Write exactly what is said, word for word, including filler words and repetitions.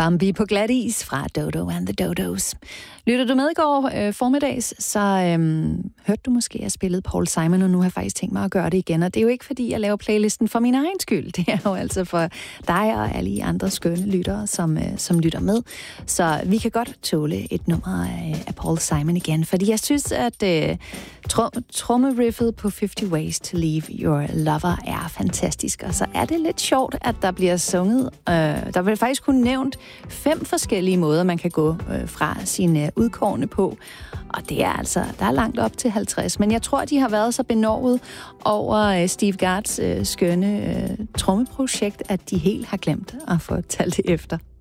Bambi på glat is fra Dodo and the Dodos. Lytter du med i går øh, formiddags, så øh, hørte du måske, at jeg spillede Paul Simon, og nu har jeg faktisk tænkt mig at gøre det igen. Og det er jo ikke, fordi jeg laver playlisten for min egen skyld. Det er jo altså for dig og alle andre skønne lyttere, som, øh, som lytter med. Så vi kan godt tåle et nummer af, af Paul Simon igen, fordi jeg synes, at øh, trom- trommeriffet på fifty ways to leave your lover er fantastisk. Og så er det lidt sjovt, at der bliver sunget. Øh, der vil faktisk kun nævnt fem forskellige måder, man kan gå øh, fra sine udkårne på. Og det er altså, der er langt op til halvtreds. Men jeg tror, de har været så benovet over øh, Steve Gards øh, skønne øh, trommeprojekt, at de helt har glemt at få talt det efter.